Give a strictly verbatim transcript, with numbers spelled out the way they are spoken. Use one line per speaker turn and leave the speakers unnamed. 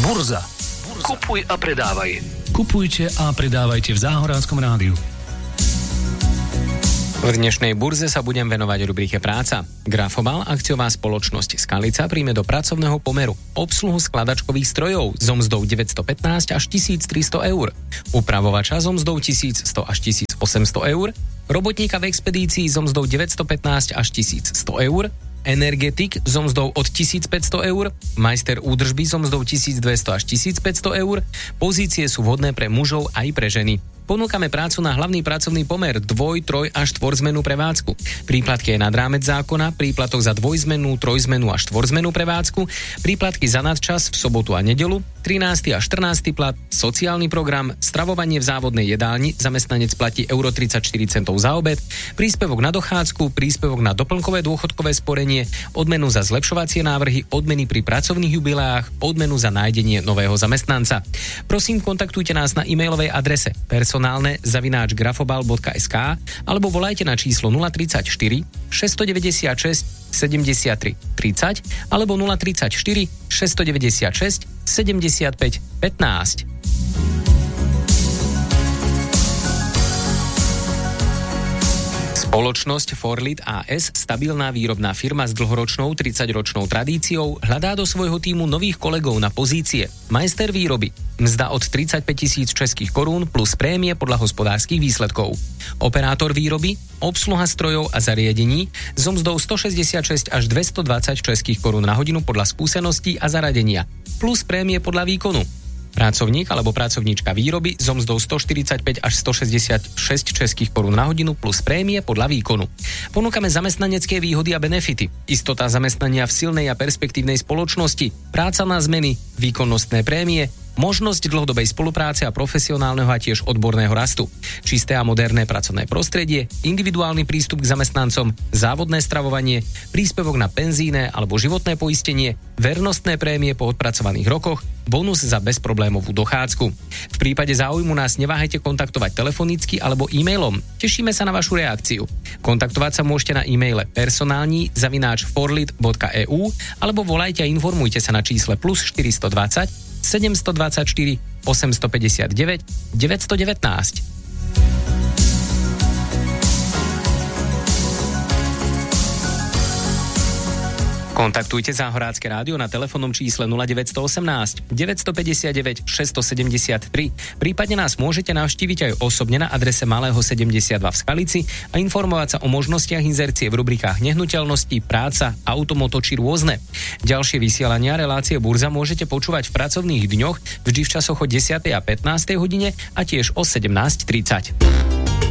Burza. Kupuj a predávaj.
Kupujte a predávajte v Záhoránskom rádiu.
V dnešnej burze sa budem venovať rubrike Práca. Grafobal, akciová spoločnosť Skalica, príjme do pracovného pomeru obsluhu skladačkových strojov so mzdou deväťstopätnásť až tisíctristo eur, upravovača so mzdou tisícsto až tisícosemsto eur, robotníka v expedícii so mzdou deväťstopätnásť až tisícsto eur, energetik so mzdou od tisícpäťsto eur, majster údržby so mzdou tisícdvesto až tisícpäťsto eur. Pozície sú vhodné pre mužov aj pre ženy. Ponúkame prácu na hlavný pracovný pomer dvoj, troj a štvorzmennú prevádzku. Príplatky je nad rámec zákona, príplatok za dvojzmennú, trojzmennú a štvorzmennú prevádzku, príplatky za nadčas v sobotu a nedeľu, trinásty a štrnásty plat, sociálny program, stravovanie v závodnej jedálni, zamestnanec platí euro tridsaťštyri centov za obed, príspevok na dochádzku, príspevok na doplnkové dôchodkové sporenie, odmenu za zlepšovacie návrhy, odmeny pri pracovných jubileách, odmenu za nájdenie nového zamestnanca. Prosím, kontaktujte nás na e-mailovej adrese personálne zavináč grafobal bodka es ká alebo volajte na číslo nula tridsaťštyri šesťstodeväťdesiatšesť sedemdesiattri tridsať alebo nula tridsaťštyri šesťstodeväťdesiatšesť sedemdesiatpäť pätnásť. Spoločnosť Forlit á es, stabilná výrobná firma s dlhoročnou tridsaťročnou tradíciou, hľadá do svojho tímu nových kolegov na pozície majster výroby. Mzda od tridsaťpäť tisíc českých korún plus prémie podľa hospodárskych výsledkov. Operátor výroby, obsluha strojov a zariadení so mzdou stošesťdesiatšesť až dvestodvadsať českých korún na hodinu podľa skúseností a zaradenia plus prémie podľa výkonu. Pracovník alebo pracovníčka výroby so mzdou stoštyridsaťpäť až stošesťdesiatšesť českých korún na hodinu plus prémie podľa výkonu. Ponúkame zamestnanecké výhody a benefity. Istota zamestnania v silnej a perspektívnej spoločnosti, práca na zmeny, výkonnostné prémie, možnosť dlhodobej spolupráce a profesionálneho a tiež odborného rastu. Čisté a moderné pracovné prostredie, individuálny prístup k zamestnancom, závodné stravovanie, príspevok na penzíne alebo životné poistenie, vernostné prémie po odpracovaných rokoch, bonus za bezproblémovú dochádzku. V prípade záujmu nás neváhajte kontaktovať telefonicky alebo e-mailom. Tešíme sa na vašu reakciu. Kontaktovať sa môžete na e-maile personálni zavináč forlit bodka e u alebo volajte a informujte sa na čísle plus štyristodvadsať sedemstodvadsaťštyri osemstopäťdesiatdeväť deväťstodevätnásť. Kontaktujte Záhorácké rádio na telefónnom čísle nula deväť jedna osem deväť päť deväť šesť sedem tri. Prípadne nás môžete navštíviť aj osobne na adrese Malého sedemdesiatdva v Skalici a informovať sa o možnostiach inzercie v rubrikách nehnuteľnosti, práca, automoto či rôzne. Ďalšie vysielania relácie Burza môžete počúvať v pracovných dňoch vždy v časoch o desiatej a pätnástej hodine a tiež o sedemnásť tridsať.